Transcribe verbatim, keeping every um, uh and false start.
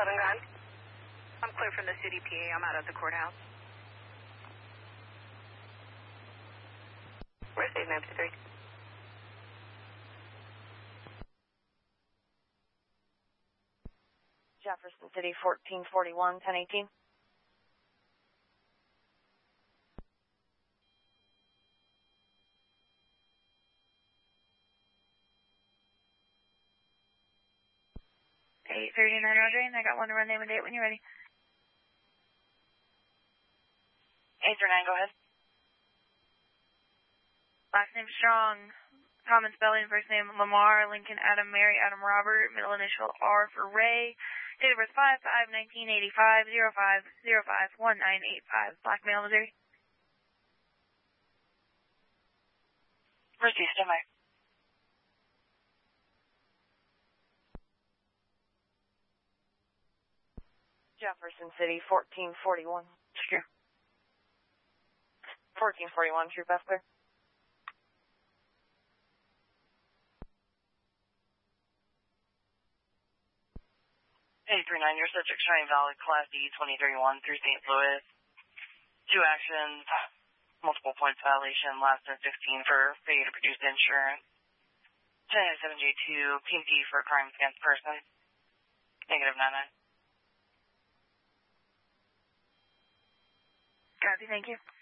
eleven gone. I'm clear from the city P A. I'm out at the courthouse. Where's Dave nine two three? Jefferson City, fourteen forty-one, ten eighteen. eight thirty-nine, Roger, and I got one to run name and date when you're ready. eight three nine, go ahead. Last name Strong. Common spelling, first name Lamar, Lincoln, Adam, Mary, Adam, Robert, middle initial R for Ray. Date of birth five five nineteen eighty-five, zero five zero five one nine eight five. Black male, Missouri. Receive, stand by. Jefferson City, fourteen forty-one. Secure. fourteen forty-one, true pass clear. eight three nine, your subject Cheyenne Valley, Class E twenty thirty-one through Saint Louis. Two actions, multiple points violation, last and sixteen for failure to produce insurance. ten seven J two, P and P for crimes against person. Negative nine nine. Copy, thank you.